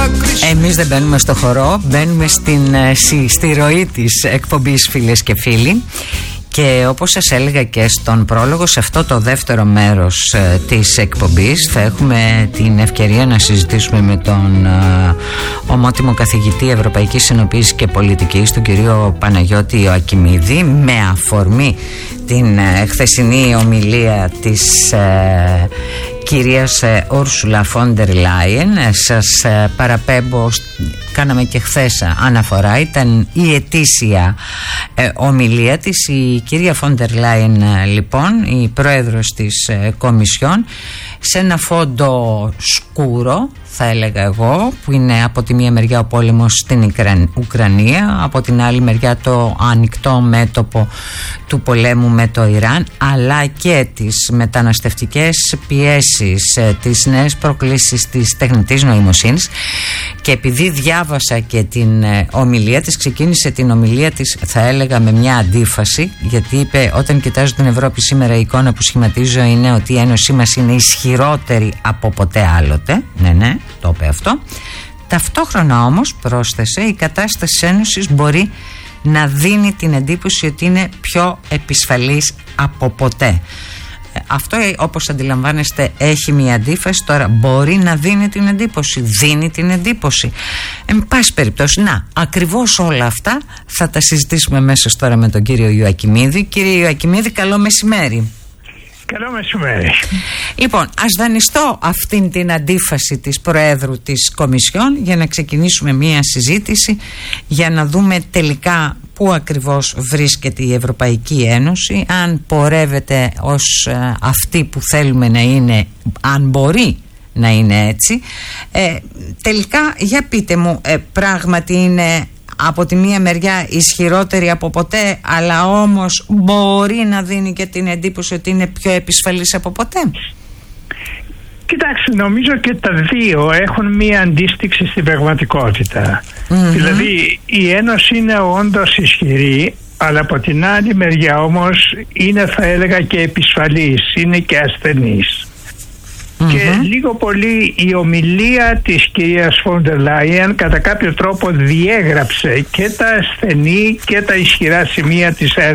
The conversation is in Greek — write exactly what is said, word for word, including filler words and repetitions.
Εμείς δεν μπαίνουμε στο χορό, μπαίνουμε στην, στη, στη ροή της εκπομπής, φίλες και φίλοι. Και όπως σας έλεγα και στον πρόλογο, σε αυτό το δεύτερο μέρος ε, της εκπομπής θα έχουμε την ευκαιρία να συζητήσουμε με τον ε, ομότιμο καθηγητή Ευρωπαϊκής Συνοποίησης και Πολιτικής, τον κύριο Παναγιώτη Ιωακιμίδη, με αφορμή την ε, χθεσινή ομιλία της ε, κυρίας Ούρσουλα Φόντερ Λάιεν. Σας ε, παραπέμπω, κάναμε και χθες αναφορά, ήταν η ετήσια ε, ομιλία της. Η κυρία Φόντερ Λάιεν, λοιπόν, η πρόεδρος της ε, Κομισιόν, σε ένα φόντο σκούρο, θα έλεγα εγώ, που είναι από τη μία μεριά ο πόλεμος στην Ουκρανία, από την άλλη μεριά το ανοιχτό μέτωπο του πολέμου με το Ιράν, αλλά και τις μεταναστευτικές πιέσεις, τις νέες προκλήσεις της τεχνητής νοημοσύνης. Και επειδή διάβασα και την ομιλία της, ξεκίνησε την ομιλία της, θα έλεγα, με μια αντίφαση, γιατί είπε: όταν κοιτάζω την Ευρώπη σήμερα, η εικόνα που σχηματίζω είναι ότι η ένωσή μας είναι ισχυρότερη από ποτέ άλλοτε. Ναι, ναι, το είπε αυτό. Ταυτόχρονα όμως, πρόσθεσε, η κατάσταση της Ένωσης μπορεί να δίνει την εντύπωση ότι είναι πιο επισφαλής από ποτέ. Αυτό, όπως αντιλαμβάνεστε, έχει μια αντίφαση. Τώρα, μπορεί να δίνει την εντύπωση, δίνει την εντύπωση. Εν πάση περιπτώσει, να, ακριβώς όλα αυτά θα τα συζητήσουμε αμέσως τώρα με τον κύριο Ιωακιμίδη. Κύριε Ιωακιμίδη, καλό μεσημέρι. Καλό μεσημέρι. Λοιπόν, ας δανειστώ αυτήν την αντίφαση της Προέδρου της Κομισιόν για να ξεκινήσουμε μία συζήτηση, για να δούμε τελικά πού ακριβώς βρίσκεται η Ευρωπαϊκή Ένωση, αν πορεύεται ως ε, αυτή που θέλουμε να είναι, αν μπορεί να είναι έτσι. Ε, τελικά, για πείτε μου, ε, πράγματι είναι από τη μία μεριά ισχυρότερη από ποτέ, αλλά όμως μπορεί να δίνει και την εντύπωση ότι είναι πιο επισφαλής από ποτέ? Κοιτάξτε, νομίζω και τα δύο έχουν μία αντίστοιξη στην πραγματικότητα. Mm-hmm. Δηλαδή, η Ένωση είναι όντως ισχυρή, αλλά από την άλλη μεριά όμως είναι, θα έλεγα, και επισφαλής, είναι και ασθενής. Mm-hmm. Και λίγο πολύ η ομιλία της κυρίας Φόντερ Λάιεν κατά κάποιο τρόπο διέγραψε και τα ασθενή και τα ισχυρά σημεία της